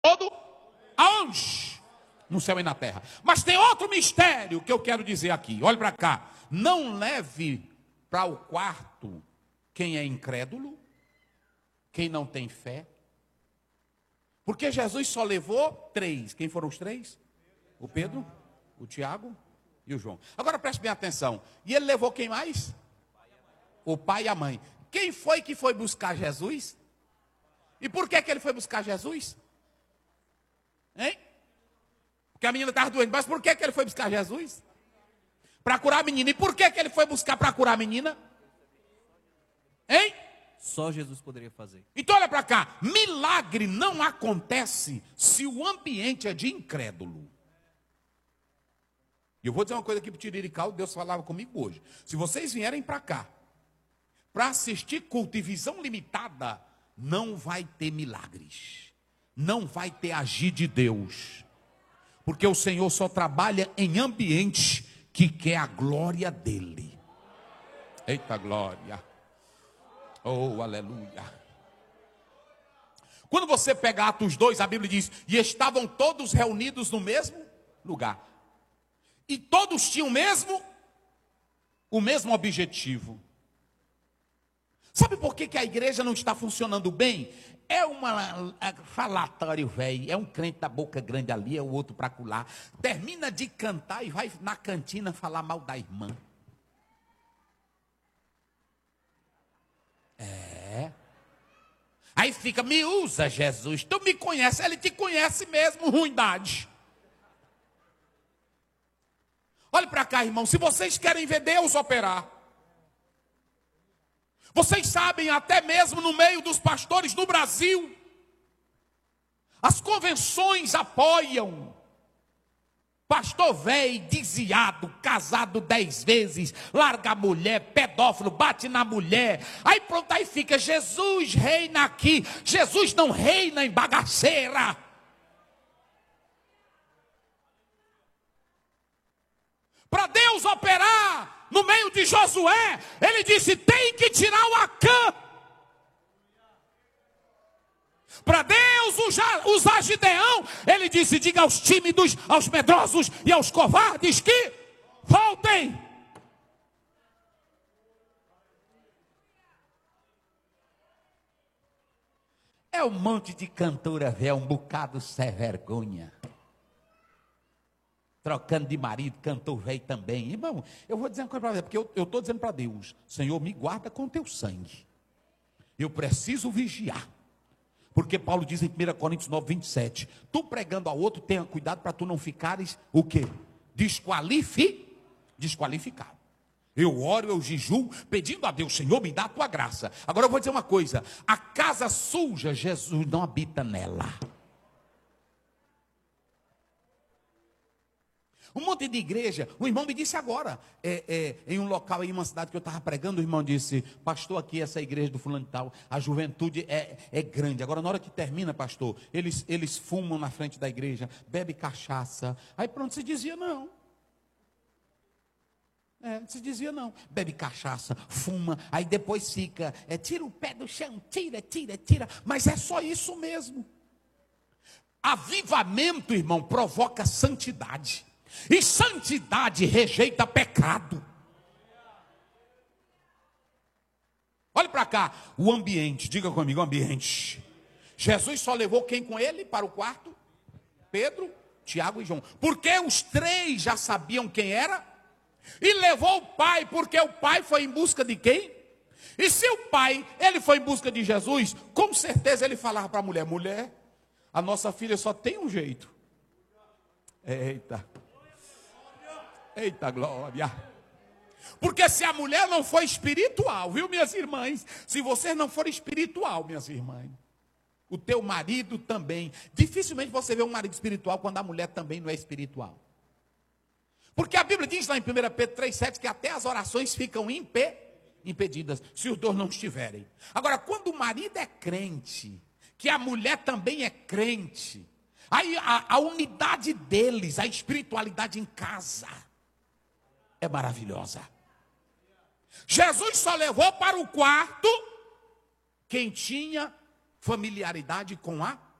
todo, aonde? No céu e na terra. Mas tem outro mistério que eu quero dizer aqui. Olhe para cá. Não leve para o quarto quem é incrédulo, quem não tem fé. Porque Jesus só levou 3. Quem foram os 3? O Pedro, o Tiago e o João. Agora preste bem atenção. E ele levou quem mais? O pai e a mãe. Quem foi que foi buscar Jesus? E por que ele foi buscar Jesus? Hein? Porque a menina estava doente. Mas por que ele foi buscar Jesus? Para curar a menina. E por que ele foi buscar para curar a menina? Hein? Só Jesus poderia fazer. Então olha para cá. Milagre não acontece se o ambiente é de incrédulo. E eu vou dizer uma coisa aqui para o Tirirical. Deus falava comigo hoje. Se vocês vierem para cá para assistir culto e visão limitada, não vai ter milagres. Não vai ter agir de Deus. Porque o Senhor só trabalha em ambiente que quer a glória dele. Eita glória. Oh, aleluia. Quando você pega Atos 2, a Bíblia diz: e estavam todos reunidos no mesmo lugar. E todos tinham o mesmo objetivo. Sabe por que a igreja não está funcionando bem? É falatório, velho. É um crente da boca grande ali, é o outro para colar. Termina de cantar e vai na cantina falar mal da irmã. Aí fica, me usa, Jesus. Tu me conhece, ele te conhece mesmo, ruindade. Olhe para cá, irmão. Se vocês querem ver Deus operar, vocês sabem, até mesmo no meio dos pastores do Brasil, as convenções apoiam pastor velho, desviado, casado 10 vezes, larga a mulher, pedófilo, bate na mulher. Aí pronto, aí fica, Jesus reina aqui. Jesus não reina em bagaceira. Para Deus operar no meio de Josué, ele disse, tem que tirar o Acã. Para Deus usar Gideão, ele disse, diga aos tímidos, aos medrosos e aos covardes que voltem. É um monte de cantora velha, um bocado sem vergonha. Trocando de marido, cantor velho também. Irmão, eu vou dizer uma coisa para você, porque eu estou dizendo para Deus, Senhor, me guarda com teu sangue. Eu preciso vigiar. Porque Paulo diz em 1 Coríntios 9, 27, tu pregando ao outro, tenha cuidado para tu não ficares, o quê? Desqualificado. Eu oro, eu jejuo, pedindo a Deus, Senhor, me dá a tua graça. Agora eu vou dizer uma coisa, a casa suja, Jesus não habita nela. Um monte de igreja, o irmão me disse agora, em um local, em uma cidade que eu estava pregando, o irmão disse, pastor, aqui essa igreja do fulano e tal, a juventude é grande. Agora na hora que termina, pastor, eles fumam na frente da igreja, bebe cachaça. Aí pronto, se dizia não. Se dizia não, bebe cachaça, fuma, aí depois fica, tira o pé do chão, tira, mas é só isso mesmo. Avivamento, irmão, provoca santidade. E santidade rejeita pecado. Olhe para cá, o ambiente, diga comigo, o ambiente. Jesus só levou quem com ele para o quarto? Pedro, Tiago e João. Porque os 3 já sabiam quem era. E levou o pai, porque o pai foi em busca de quem? E se o pai, ele foi em busca de Jesus, com certeza ele falava para a mulher, mulher, a nossa filha só tem um jeito. Eita glória. Porque se a mulher não for espiritual, viu minhas irmãs? Se você não for espiritual, minhas irmãs, o teu marido também. Dificilmente você vê um marido espiritual quando a mulher também não é espiritual. Porque a Bíblia diz lá em 1 Pedro 3,7 que até as orações ficam impedidas, se os dois não estiverem. Agora, quando o marido é crente, que a mulher também é crente, aí a unidade deles, a espiritualidade em casa, é maravilhosa. Jesus só levou para o quarto quem tinha familiaridade com a